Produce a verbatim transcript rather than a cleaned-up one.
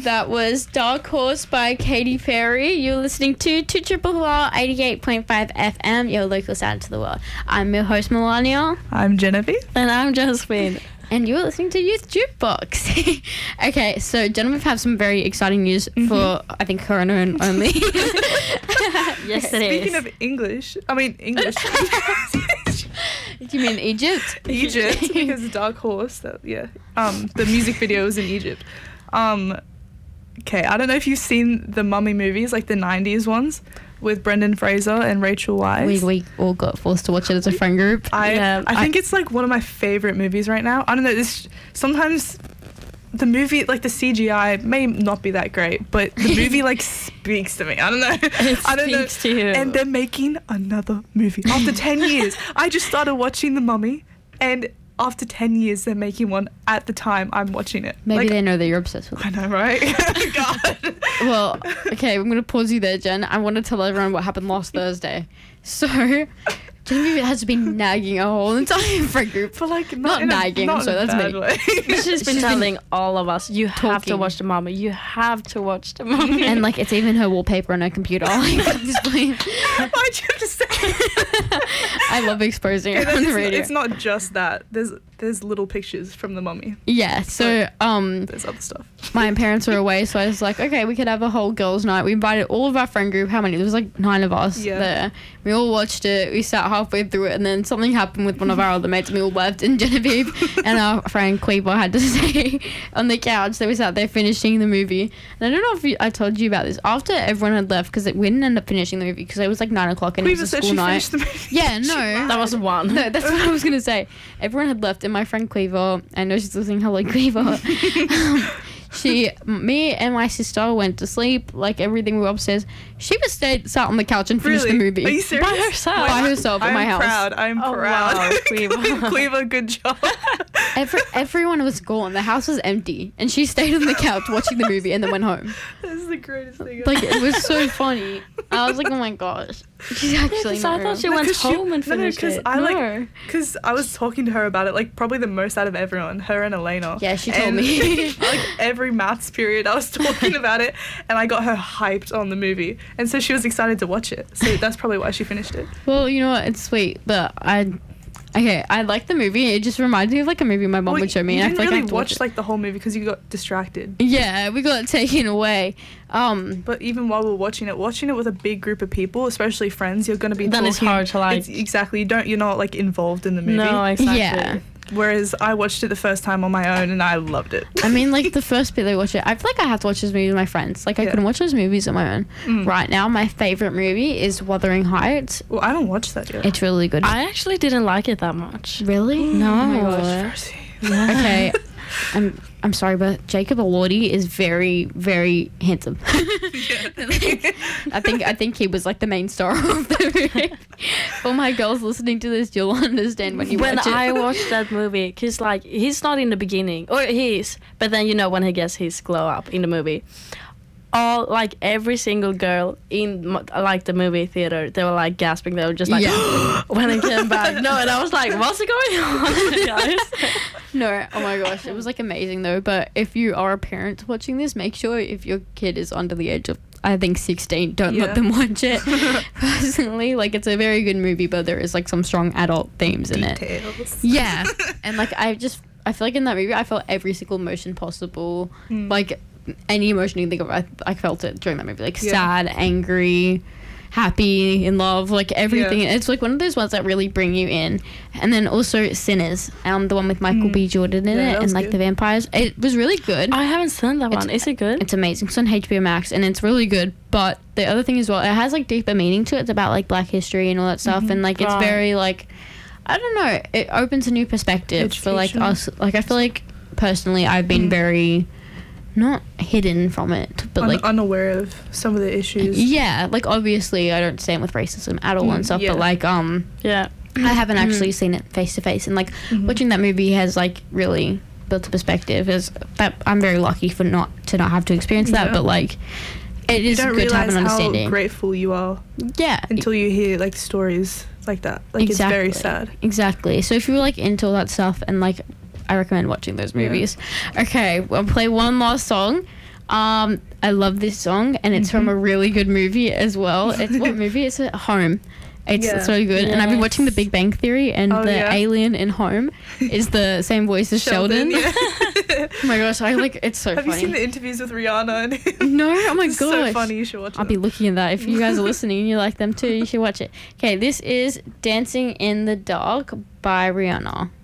that was Dark Horse by Katy Perry. You're listening to two Triple R eighty-eight point five F M, your local sound to the world. I'm your host, Melania. I'm Genevieve. And I'm Josephine. And you're listening to Youth Jukebox. Okay, so Genevieve have some very exciting news mm-hmm. for, I think, her and her own only. Yes, it Speaking is. of English, I mean English. Do you mean Egypt? Egypt, because Dark Horse, that, yeah. Um, the music video was in Egypt. Um, okay, I don't know if you've seen the Mummy movies, like the nineties ones, with Brendan Fraser and Rachel Weisz. We, we all got forced to watch it as a friend group. I yeah, I think I, it's like one of my favourite movies right now. I don't know, this sometimes the movie, like the C G I may not be that great, but the movie like speaks to me. I don't know. It I don't speaks know. to you. And they're making another movie after ten years. I just started watching The Mummy, and after ten years they're making one. At the time I'm watching it. Maybe like, they know that you're obsessed with it. I know, right? God. Well, okay, I'm going to pause you there, Jen. I want to tell everyone what happened last Thursday. So, Genevieve has been nagging a whole entire friend group. For like not, Not in nagging, a, not so in a that's bad me. way. She's been She's telling been all of us, you have to talking. watch the Mummy. You have to watch the Mummy. And, like, it's even her wallpaper on her computer. Like, display. Why'd you have to say I love exposing her on the it's, radio. it's not just that. There's there's little pictures from The Mummy. Yeah, so, um... There's other stuff. my parents were away, so I was like, okay, we could have a whole girls' night. We invited all of our friend group. How many? There was like nine of us Yeah. there. We all watched it. We sat halfway through it, and then something happened with one of our other mates, and we all left. And Genevieve and our friend Queeper had to stay on the couch. So we sat there finishing the movie. And I don't know if you, I told you about this. After everyone had left, because we didn't end up finishing the movie because it was like nine o'clock and Queever it was a said school she night. finished the movie. Yeah, no. That was one. No, that's what I was going to say. Everyone had left, and my friend Queever, I know she's listening, hello Queever. um, she, me and my sister went to sleep, like everything, we were upstairs. She was stayed, sat on the couch and finished Really? the movie. Are you serious? By herself? By herself at I'm my house. proud. I'm Oh, proud. wow, Queever. Queever, good job. Every, everyone was gone. The house was empty. And she stayed on the couch watching the movie and then went home. This is the greatest thing. Like, it was so funny. I was like, oh my gosh. She's actually Because not I real. thought she went 'cause she- home and no, no, finished 'cause it. I, like- No. Because I was talking to her about it, like probably the most out of everyone, her and Elena. Yeah, she told And, me. like every maths period, I was talking about it, and I got her hyped on the movie, and so she was excited to watch it. So that's probably why she finished it. Well, you know what? It's sweet, but I... Okay, I like the movie. It just reminds me of like a movie my mom Well, would show me. You and I didn't feel like I really have to watch watch it. like the whole movie because you got distracted. Yeah, we got taken away. Um, But even while we were watching it, watching it with a big group of people, especially friends, you're gonna be Then talking. it's hard to, like- It's, exactly. You don't. You're not like involved in the movie. No, exactly. Yeah. Whereas I watched it the first time on my own and I loved it. I mean, like the first bit I watched it, I feel like I have to watch this movie with my friends. Like I Yeah. couldn't watch those movies on my own. Mm. Right now, my favorite movie is Wuthering Heights. Well, I don't watch that yet. It's really good. I actually didn't like it that much. Really? No. Oh my gosh. Okay. I'm I'm sorry, but Jacob Elordi is very, very handsome. I think I think he was like the main star of the movie. For my girls listening to this, you'll understand when you When watch it. I watched that movie, because like he's not in the beginning, or he is, but then you know when he gets his glow up in the movie, all like every single girl in mo- like the movie theater, they were like gasping. They were just like, Yeah. when he came back. No, and I was like, what's going on, guys? No, oh my gosh, it was like amazing though. But if you are a parent watching this, make sure if your kid is under the age of, I think, sixteen, don't Yeah. let them watch it. Personally, like it's a very good movie, but there is like some strong adult themes in it. Details. Yeah, and like I just, I feel like in that movie, I felt every single emotion possible. Mm. Like any emotion you can think of, I, I felt it during that movie. Like Yeah. sad, angry, happy, in love, like everything. Yeah. It's like one of those ones that really bring you in. And then also Sinners, um, the one with Michael Mm. B. Jordan in Yeah, it, that and was like good. the vampires. It was really good. I haven't seen that It's- one. Is it good? It's amazing. It's on H B O Max, and it's really good. But the other thing as well, it has like deeper meaning to it. It's about like Black history and all that stuff, Mhm. and like it's Right. very like, I don't know. It opens a new perspective for like Education. us. Like I feel like personally, I've been Mm. very not hidden from it, but Un- like unaware of some of the issues. yeah, like obviously I don't stand with racism at all Mm, and stuff, yeah. but like um, Yeah. I haven't Mhm. actually seen it face to face, and like Mhm. watching that movie has like really built a perspective. Is that I'm very lucky for not to not have to experience that, Yeah. but like it You is don't good to have realize an how understanding. grateful you are Yeah, until you hear like stories like that. Like exactly. it's very sad. Exactly. So if you're like into all that stuff, and like I recommend watching those Yeah. movies. Okay, we'll play one last song. Um, I love this song, and it's from a really good movie as well. It's what movie is it? Home. It's Yeah. so good, and I've been watching The Yes. Big Bang Theory, and Oh, the yeah. alien in Home is the same voice as Sheldon. yeah. Oh my gosh, I like it's so Have funny. you seen the interviews with Rihanna and him? No, oh my It's gosh. so funny. You should watch it. I'll be looking at that. If you guys are listening and you like them too, you should watch it. Okay, this is Dancing in the Dark by Rihanna.